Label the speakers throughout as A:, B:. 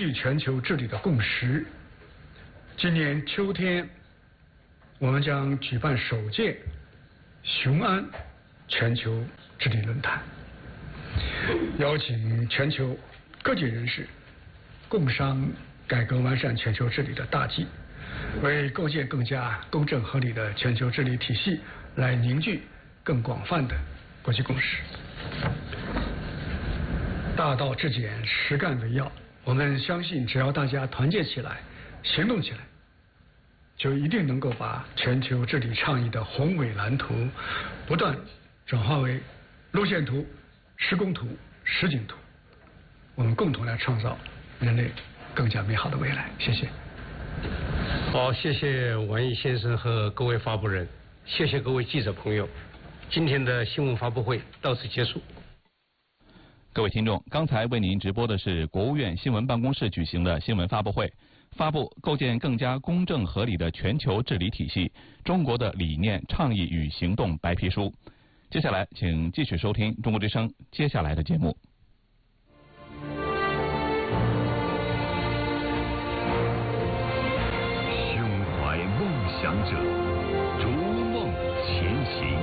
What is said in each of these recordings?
A: 聚全球治理的共识。今年秋天，我们将举办首届雄安全球治理论坛，邀请全球各界人士共商改革完善全球治理的大计，为构建更加公正合理的全球治理体系来凝聚更广泛的国际共识。大道至简，实干为要。我们相信，只要大家团结起来，行动起来，就一定能够把全球治理倡议的宏伟蓝图不断转化为路线图、施工图、实景图，我们共同来创造人类更加美好的未来。谢谢。
B: 好，谢谢王毅先生和各位发布人，谢谢各位记者朋友。今天的新闻发布会到此结束。
C: 各位听众，刚才为您直播的是国务院新闻办公室举行的新闻发布会，发布构建更加公正合理的全球治理体系，中国的理念、倡议与行动白皮书。接下来，请继续收听中国之声接下来的节目。
D: 胸怀梦想者，逐梦前行；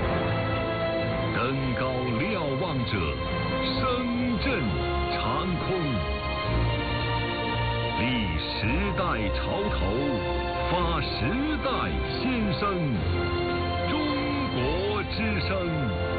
D: 登高瞭望者，声震长空。立时代潮头，发时代先声。中国之声。